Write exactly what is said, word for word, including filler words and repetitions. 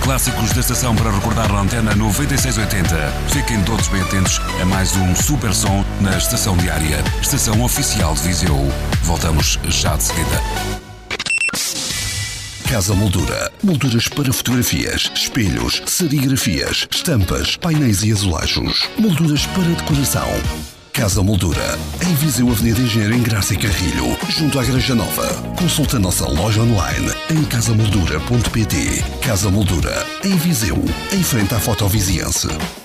clássicos da estação para recordar na Antena noventa e seis oitenta. Fiquem todos bem atentos a mais um super som na Estação Diária, estação oficial de Viseu. Voltamos já de seguida. Casa Moldura. Molduras para fotografias, espelhos, serigrafias, estampas, painéis e azulejos. Molduras para decoração. Casa Moldura. Em Viseu, Avenida Engenheiro Engraça e Carrilho, junto à Igreja Nova. Consulta a nossa loja online em casa moldura ponto pt. Casa Moldura. Em Viseu, em frente à Fotoviziense.